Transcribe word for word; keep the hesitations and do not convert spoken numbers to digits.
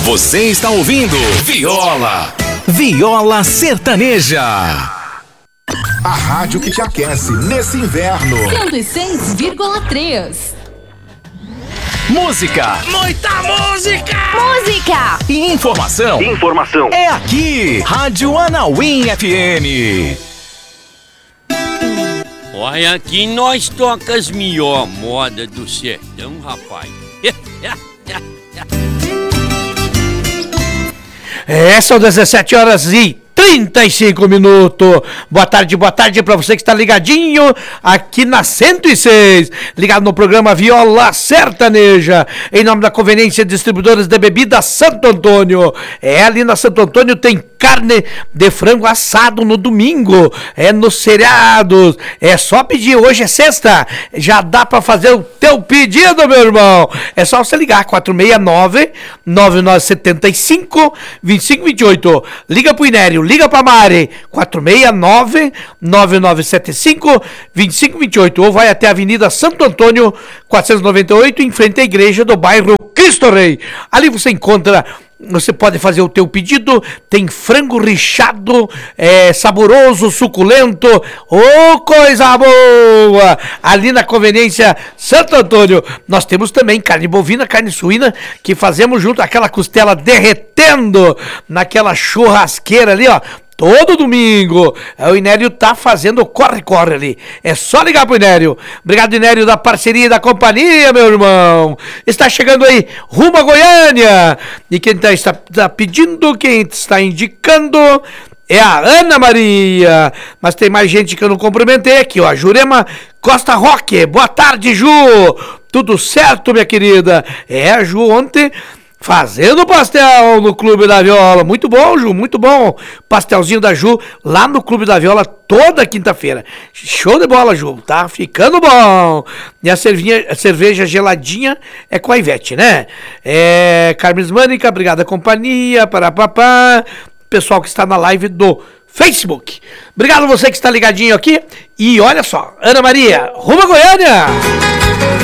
Você está ouvindo Viola, Viola Sertaneja. A rádio que te aquece nesse inverno. cento e seis vírgula três. Música, muita música! Música e informação. Informação é aqui, Rádio Anauim F M. Olha, aqui nós toca as melhores modas do sertão, rapaz. É, são dezessete horas e trinta e cinco minutos. Boa tarde, boa tarde pra você que está ligadinho aqui na cento e seis, ligado no programa Viola Sertaneja, em nome da Conveniência Distribuidores de Bebidas Santo Antônio. É, ali na Santo Antônio tem carne de frango assado no domingo, é nos feriados, é só pedir. Hoje é sexta, já dá pra fazer o teu pedido, meu irmão. É só você ligar, quatro seis nove, nove nove sete cinco, dois cinco dois oito. Liga pro Inério, liga pra Mari, quatro seis nove, nove nove sete cinco, dois cinco dois oito, ou vai até a Avenida Santo Antônio, quatrocentos e noventa e oito, em frente à igreja do bairro Cristo Rei. Ali você encontra, você pode fazer o teu pedido, tem frango rechado, é, saboroso, suculento, ô oh, coisa boa! Ali na Conveniência Santo Antônio, nós temos também carne bovina, carne suína, que fazemos junto, aquela costela derretendo naquela churrasqueira ali, ó. Todo domingo, o Inério tá fazendo corre-corre ali. É só ligar pro Inério. Obrigado, Inério, da parceria e da companhia, meu irmão. Está chegando aí rumo a Goiânia. E quem tá, está, está pedindo, quem está indicando é a Ana Maria. Mas tem mais gente que eu não cumprimentei aqui, ó. Jurema Costa Roque. Boa tarde, Ju. Tudo certo, minha querida? É, a Ju ontem fazendo pastel no Clube da Viola. Muito bom, Ju, muito bom. Pastelzinho da Ju lá no Clube da Viola toda quinta-feira. Show de bola, Ju. Tá ficando bom. E a, cervinha, a cerveja geladinha é com a Ivete, né? É, Carmes Mânica, obrigada companhia, para papá. Pessoal que está na live do Facebook. Obrigado você que está ligadinho aqui. E olha só, Ana Maria, rumo a Goiânia.